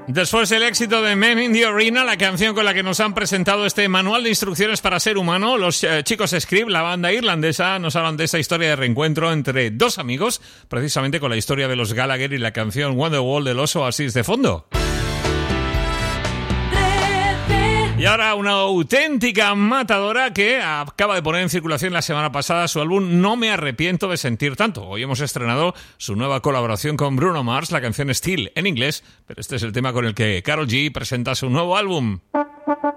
Después del éxito de Men in the Arena, la canción con la que nos han presentado este manual de instrucciones para ser humano, los chicos Script, la banda irlandesa, nos hablan de esa historia de reencuentro entre dos amigos, precisamente con la historia de los Gallagher y la canción Wonderwall de los Oasis de fondo. Y ahora una auténtica matadora que acaba de poner en circulación la semana pasada su álbum No me arrepiento de sentir tanto. Hoy hemos estrenado su nueva colaboración con Bruno Mars, la canción Still en inglés, pero este es el tema con el que Karol G presenta su nuevo álbum.